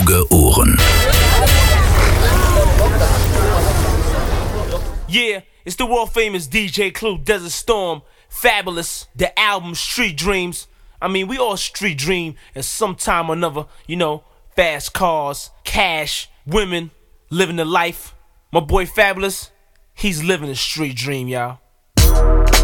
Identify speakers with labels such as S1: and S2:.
S1: Kluge Ohren.
S2: Yeah, it's the world famous DJ Clue, Desert Storm, Fabulous, the album Street Dreams. I mean, we all street dream at some time or another, you know, fast cars, cash, women, living the life. My boy Fabulous, he's living a street dream, y'all.